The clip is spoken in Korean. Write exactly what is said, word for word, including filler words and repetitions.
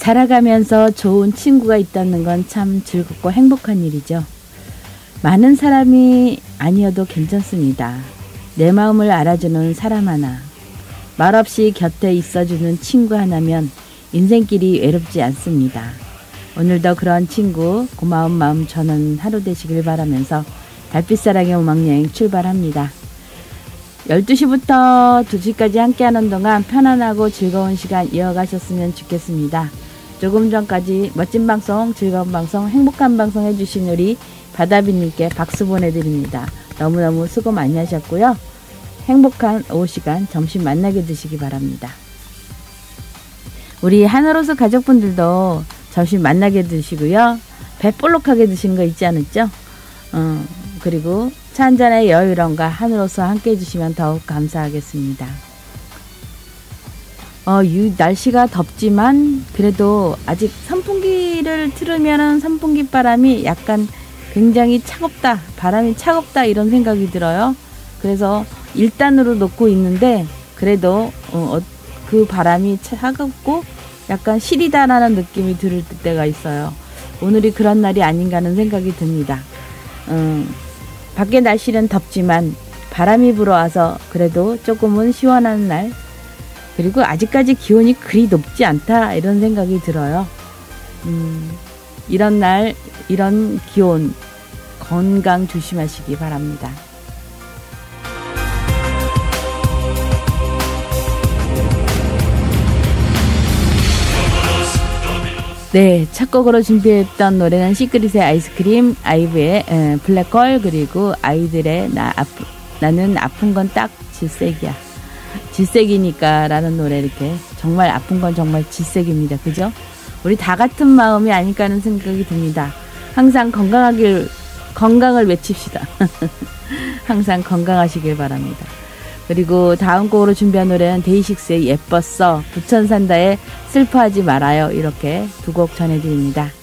살아가면서 좋은 친구가 있다는 건 참 즐겁고 행복한 일이죠. 많은 사람이 아니어도 괜찮습니다. 내 마음을 알아주는 사람 하나, 말없이 곁에 있어주는 친구 하나면 인생길이 외롭지 않습니다. 오늘도 그런 친구, 고마운 마음 전하는 하루 되시길 바라면서 달빛사랑의 음악여행 출발합니다. 열두 시부터 두 시까지 함께하는 동안 편안하고 즐거운 시간 이어가셨으면 좋겠습니다. 조금 전까지 멋진 방송, 즐거운 방송, 행복한 방송 해주신 우리 바다비님께 박수 보내드립니다. 너무너무 수고 많이 하셨고요. 행복한 오후 시간 점심 만나게 드시기 바랍니다. 우리 하늘호수 가족분들도 점심 만나게 드시고요. 배 볼록하게 드신 거 있지 않았죠? 어, 그리고 차 한잔의 여유로움과 하늘호수와 함께 해주시면 더욱 감사하겠습니다. 어, 유, 날씨가 덥지만 그래도 아직 선풍기를 틀으면 선풍기 바람이 약간 굉장히 차갑다, 바람이 차갑다 이런 생각이 들어요. 그래서 일 단으로 놓고 있는데 그래도 어, 그 바람이 차갑고 약간 시리다라는 느낌이 들 때가 있어요. 오늘이 그런 날이 아닌가 하는 생각이 듭니다. 음, 밖에 날씨는 덥지만 바람이 불어와서 그래도 조금은 시원한 날, 그리고 아직까지 기온이 그리 높지 않다 이런 생각이 들어요. 음, 이런 날 이런 기온 건강 조심하시기 바랍니다. 네, 첫 곡으로 준비했던 노래는 시크릿의 아이스크림, 아이브의 에, 블랙홀, 그리고 아이들의 나 아프, 나는 아픈 건 딱 질색이야. 질색이니까 라는 노래. 이렇게 정말 아픈 건 정말 질색입니다. 그죠? 우리 다 같은 마음이 아닐까 하는 생각이 듭니다. 항상 건강하길, 건강을 외칩시다. 항상 건강하시길 바랍니다. 그리고 다음 곡으로 준비한 노래는 데이식스의 예뻤어, 부천산다의 슬퍼하지 말아요. 이렇게 두 곡 전해드립니다.